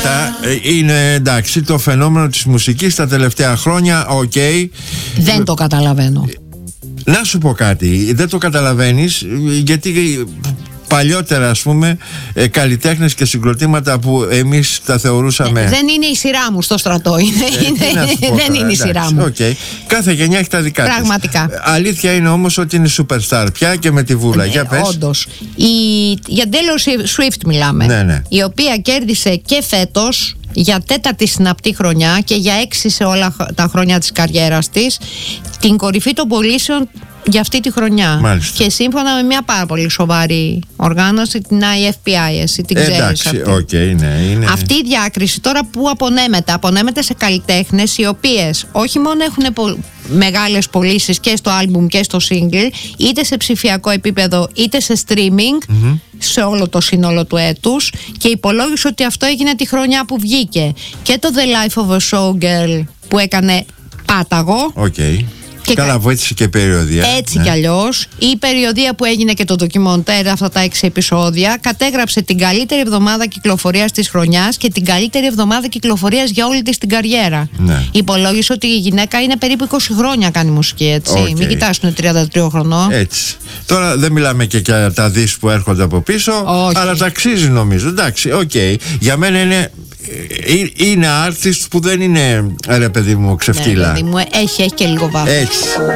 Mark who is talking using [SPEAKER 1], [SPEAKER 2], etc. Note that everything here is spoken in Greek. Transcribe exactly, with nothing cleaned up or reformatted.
[SPEAKER 1] Κοίτα, είναι εντάξει το φαινόμενο της μουσικής τα τελευταία χρόνια, οκ. Okay.
[SPEAKER 2] Δεν το καταλαβαίνω.
[SPEAKER 1] Να σου πω κάτι, δεν το καταλαβαίνεις γιατί παλιότερα, ας πούμε, ε, καλλιτέχνες και συγκροτήματα που εμείς τα θεωρούσαμε.
[SPEAKER 2] Ε, δεν είναι η σειρά μου στο στρατό. Είναι,
[SPEAKER 1] ε,
[SPEAKER 2] είναι, δεν
[SPEAKER 1] τώρα,
[SPEAKER 2] είναι η σειρά μου.
[SPEAKER 1] Okay. Κάθε γενιά έχει τα δικά της.
[SPEAKER 2] Πραγματικά.
[SPEAKER 1] Αλήθεια είναι όμως ότι είναι superstar πια και με τη Βούλα.
[SPEAKER 2] Ε,
[SPEAKER 1] Για πες.
[SPEAKER 2] Όντως. Η, για Taylor Swift μιλάμε.
[SPEAKER 1] Ναι, ναι.
[SPEAKER 2] Η οποία κέρδισε και φέτος για τέταρτη συναπτή χρονιά και για έξι σε όλα τα χρόνια της καριέρας της την κορυφή των πωλήσεων για αυτή τη χρονιά.
[SPEAKER 1] Μάλιστα.
[SPEAKER 2] Και σύμφωνα με μια πάρα πολύ σοβαρή οργάνωση, την άι εφ πι άι, εσύ την ξέρεις.
[SPEAKER 1] Εντάξει,
[SPEAKER 2] αυτή.
[SPEAKER 1] Okay, ναι, είναι...
[SPEAKER 2] Αυτή η διάκριση τώρα που απονέμεται, απονέμεται σε καλλιτέχνες οι οποίες όχι μόνο έχουν πο- μεγάλες πωλήσεις και στο άλμπουμ και στο single, είτε σε ψηφιακό επίπεδο είτε σε streaming, mm-hmm. σε όλο το σύνολο του έτους, και υπολόγισε ότι αυτό έγινε τη χρονιά που βγήκε και το The Life of a Showgirl που έκανε πάταγο.
[SPEAKER 1] Okay. Και καλά, κα... βοήθησε και περιοδία.
[SPEAKER 2] Έτσι
[SPEAKER 1] ναι.
[SPEAKER 2] κι αλλιώς. Η περιοδία που έγινε και το ντοκιμοντέρ, αυτά τα έξι επεισόδια, κατέγραψε την καλύτερη εβδομάδα κυκλοφορίας της χρονιάς και την καλύτερη εβδομάδα κυκλοφορίας για όλη της την καριέρα.
[SPEAKER 1] Ναι.
[SPEAKER 2] Υπολόγισε ότι η γυναίκα είναι περίπου είκοσι χρόνια κάνει μουσική, έτσι. Okay. Μην κοιτάς, είναι τριάντα τρία χρονών.
[SPEAKER 1] Έτσι. Τώρα δεν μιλάμε και για τα δις που έρχονται από πίσω,
[SPEAKER 2] όχι.
[SPEAKER 1] Αλλά τα αξίζει νομίζω. Εντάξει, οκ. Okay. Για μένα είναι. Είναι artist που δεν είναι, ρε παιδί μου, ξεφτύλα.
[SPEAKER 2] Ναι, παιδί μου, έχει, έχει και λίγο βάθος.
[SPEAKER 1] Έτσι.